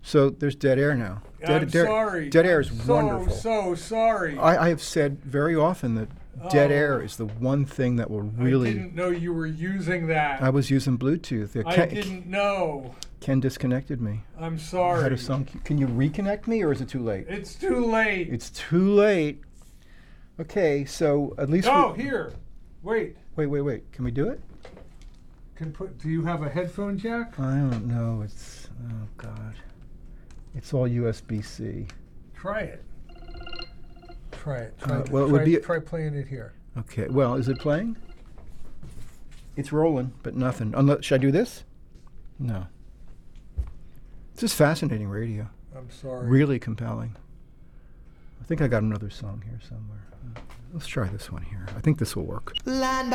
So there's dead air now. I'm sorry. Dead air is I'm wonderful. So sorry. I have said very often that dead air is the one thing that will really... I didn't know you were using that. I was using Bluetooth. I didn't know. Ken disconnected me. I'm sorry. I had a song. Can you reconnect me, or is it too late? It's too late. It's too late. Okay, so at least... Here. Wait. Wait. Can we do it? Do you have a headphone jack? I don't know. It's... Oh, God. It's all USB-C. Try it. Try playing it here. Okay. Well, is it playing? It's rolling, but nothing. Should I do this? No. This is fascinating radio. I'm sorry. Really compelling. I think I got another song here somewhere. Let's try this one here. I think this will work.